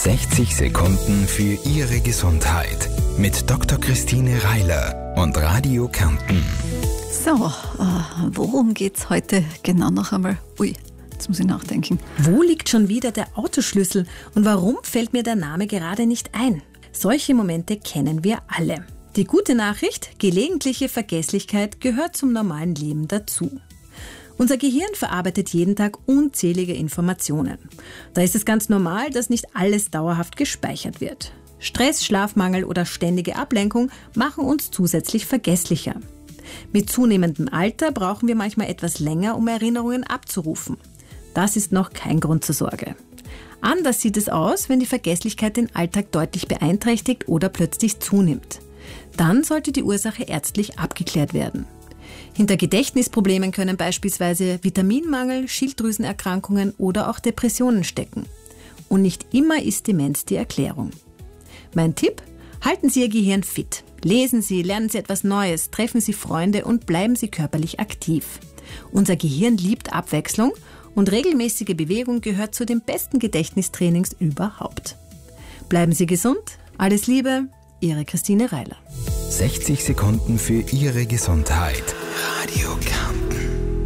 60 Sekunden für Ihre Gesundheit mit Dr. Christine Reiler und Radio Kärnten. So, worum geht's heute genau noch einmal? Ui, jetzt muss ich nachdenken. Wo liegt schon wieder der Autoschlüssel und warum fällt mir der Name gerade nicht ein? Solche Momente kennen wir alle. Die gute Nachricht, gelegentliche Vergesslichkeit gehört zum normalen Leben dazu. Unser Gehirn verarbeitet jeden Tag unzählige Informationen. Da ist es ganz normal, dass nicht alles dauerhaft gespeichert wird. Stress, Schlafmangel oder ständige Ablenkung machen uns zusätzlich vergesslicher. Mit zunehmendem Alter brauchen wir manchmal etwas länger, um Erinnerungen abzurufen. Das ist noch kein Grund zur Sorge. Anders sieht es aus, wenn die Vergesslichkeit den Alltag deutlich beeinträchtigt oder plötzlich zunimmt. Dann sollte die Ursache ärztlich abgeklärt werden. Hinter Gedächtnisproblemen können beispielsweise Vitaminmangel, Schilddrüsenerkrankungen oder auch Depressionen stecken. Und nicht immer ist Demenz die Erklärung. Mein Tipp? Halten Sie Ihr Gehirn fit. Lesen Sie, lernen Sie etwas Neues, treffen Sie Freunde und bleiben Sie körperlich aktiv. Unser Gehirn liebt Abwechslung und regelmäßige Bewegung gehört zu den besten Gedächtnistrainings überhaupt. Bleiben Sie gesund, alles Liebe, Ihre Christine Reiler. 60 Sekunden für Ihre Gesundheit. Radio Kärnten.